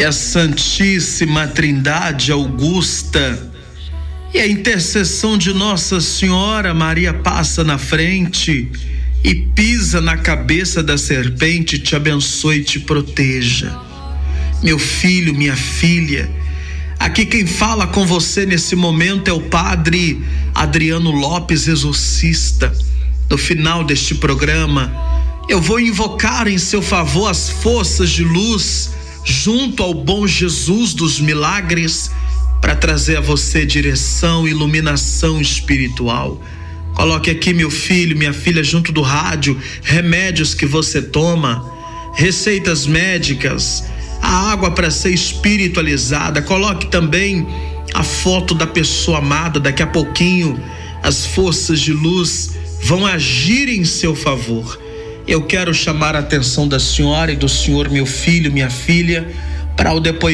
que a Santíssima Trindade Augusta e a intercessão de Nossa Senhora Maria passa na frente e pisa na cabeça da serpente, te abençoe e te proteja. Meu filho, minha filha, aqui quem fala com você nesse momento é o Padre Adriano Lopes, exorcista. No final deste programa, eu vou invocar em seu favor as forças de luz junto ao bom Jesus dos milagres para trazer a você direção e iluminação espiritual. Coloque aqui, meu filho, minha filha, junto do rádio, remédios que você toma, receitas médicas, a água para ser espiritualizada. Coloque também a foto da pessoa amada. Daqui a pouquinho as forças de luz vão agir em seu favor. Eu quero chamar a atenção da senhora e do senhor, meu filho, minha filha, para o depoimento